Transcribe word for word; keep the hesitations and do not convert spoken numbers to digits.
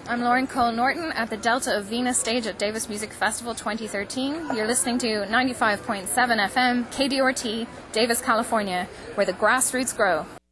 I'm Lauren Cole Norton at the Delta of Venus stage at Davis Music Festival twenty thirteen. You're listening to ninety-five point seven F M, K D R T, Davis, California, where the grassroots grow.